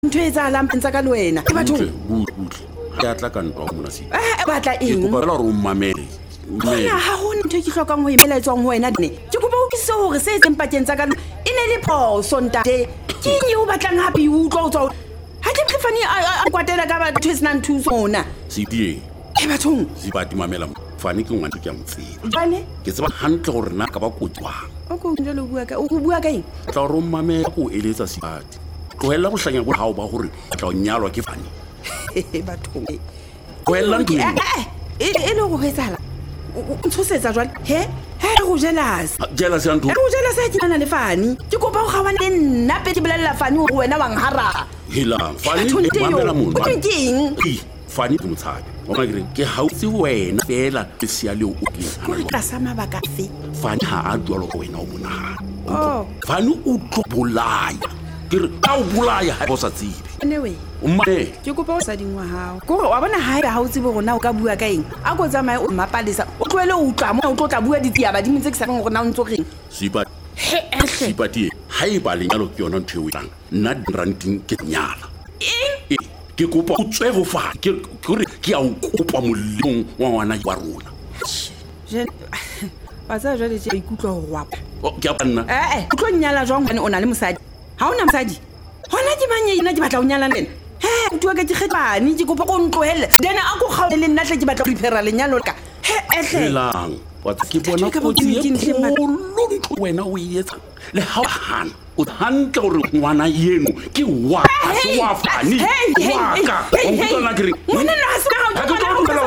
ntho e etsahalang ntsa ka le wena ke batho ya tla ka ntwa mona se batla eng ke kopa la re o mamele Bona ha ho ntho ke hlokang ho emela etswang ho wena ne ke kopa o se hore se etseng pakeng tsa ka e ne le phoso ntate ke nye o batlang hape o utlwa o tswa ha ke fani a kwatela ka batho e senang thuso ona Sipie ke bathong Sipati mamela fani ke ngwana ke a motseba bane ke tseba hantle gore na ka ba kotswang o go njalo o bua ka eng tla re o mamela go eletsa Sipati tlohella go hlanya go hao ba gore tla o nyalwa ke fani bathong tlohella ntwe e le go hetsahala o tshosetsa jwale he go jealous ya ntho go jealous ha ke nana le fani ke kopa go gawana le nna pe ke bolella fani go wena wa ngara hela fani mamela mona o keng fani ke motshabi wa magre ke hautsi wena fela ke sia le o ke gore ka sa mabaka fe fani ha a dwalo go wena o mona fani o tlo bolaya ke re a o bolaya ha o sa tsibe anyway mmane ke kopa o sa dingwa hao gore wa bona ha ha o tsebe rona o ka bua ka eng a go tsamaye o mapalesa o tloele o tla mo o tlo tla bua ditia ba di mintse ke sa reng rona o ntso reng Sipati ehle Sipati ha e ba lenyalo ke yona ntho e wetlang nna ranting ke nyala ke kopa o tswe go fa ke re ke a o kopa moleng wa ngwana wa rona je ba sa jale je ikutlwa ho wapa ke a banna o tlo nyala jwang hwane o na le mosadi ha ona mosadi hona ke manyena ke batla o nyala nna o tua ka dikgetbane ke kopa go ntlohelle then a go kgaole le nna tle ke batla go iphera lenyalo ka ehle helang wa ke bona kotsi e ntho wena o etsa le ha hana o hantle gore ngwana yeno ke wa wa fani wa ka o ntona ke re monna na se ga o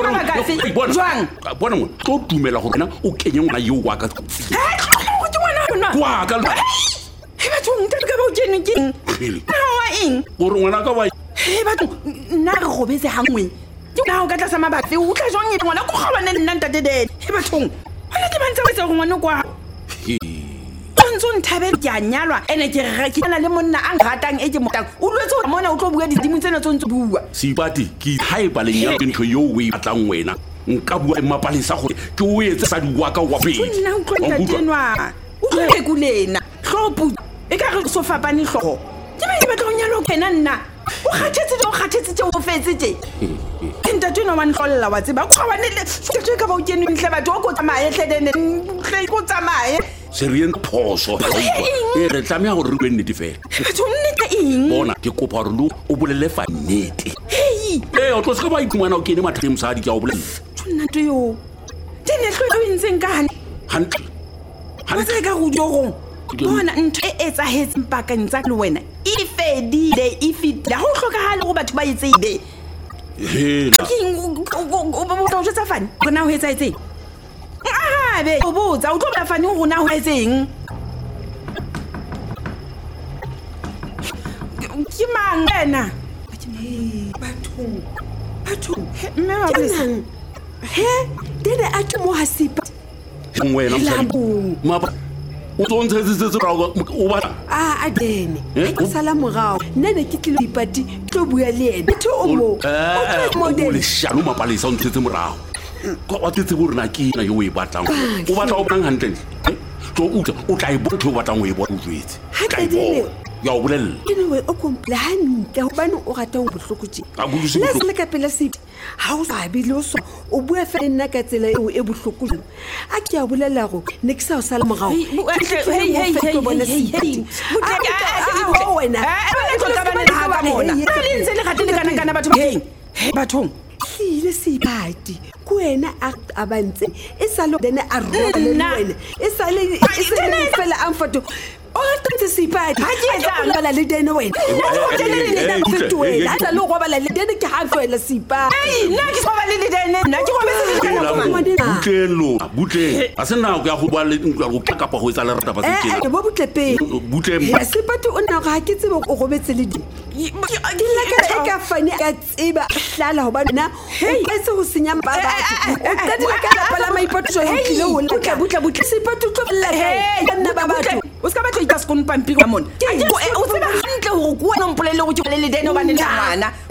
bona mo tlo dumela gore na o kenye ngwana yo wa ka kwa ka batho ntate ka ba o kene keng wa eng gore ngwana ka ba batho nna re gobetse hangwe ke na o ka tla sa mabatse o tla jwang ngwana go gawana nna ntate dede bathong wala ke bantse wetsa go ngwana kwa ntso nthabele ke a nyalwa ene ke re ke na le monna a ngatang e ke motang o lwetse o mona o tlo bua didimo tsena tsontse bua Sipati ke haiba le nyalo ke ntho yo we batlang wena nka bua mapalesa gore ke o etse sa di wa ka wa pedi nna o tlo ntatenwa o tlo ke kulena hlopu e ka re so fapane hlogo ke ba batla go nyalo kena nna o kgathetse o fetse tje ntate no wa ntlholla wa tseba go gawane le ke ka ba o kene ntle batho o go tsamaye tlhedene tle go tsamaye serien phoso e re tlamea gore re bue nnete fela batho nnete eng bona ke kopa gore lo o bolele fa nnete o tlo se ka ba itumana o kene mathateng mosadi ke a o bolela nnato yo tene tlhoto e ntseng ka hantle se ka go jogong bona ntho e etsahetseng pakeng tsa le wena e fedile e fitile ha o hlokahale go batho ba etsebe hela o tsa fane rona ho etsa etseng be o botsa o tlo ba fane rona ho etseng ke mang wena batho mme wa besa dene a ke mo ha Sipa ngwena mapa o tsontshetse o ba a dene ke sala morao nne ne ke tlile Sipati tlo bua le ene ke o mo o le shano mapalesa o ntshetse morao wa tetse bo rena ke na yo e batlang o batla o bang hantle tlo o tla e botho o batlang o e bona o jwetse ya o bolella anyway o komple hantle hobane o rata ho bohlokotse la se le ka pela Sipa ha o sa bile o so o bua fa nna ka tsela eo e bohlokotse a ke a bolella go ne ke sa o sala morao bathong tlile Sipati ko wena a abantse e sale dene a roba le wena e sale fela amfoto o tantse Sipati ha ke etsa bala le dene wena o tene le nna fetwe wena a lo go bala le dene ke ha fela Sipati nna ke go bala le dene nna ke go bala butlelo butle a se nna go ya go ba le go kapa go etsa le rata ba se ke bo butlepe butle Sipati o nna ga ke tsebe o gobetse le di ka fane ka tseba hlala hobana o se go senya ba batho o ka di ka la pala mai potso e tlile ho la butla Sipati tlo la ka nna ba batho o ska batla ika skon pampi ka mona o tseba hantle go go no mpolele go ke le dene ba ne ngwana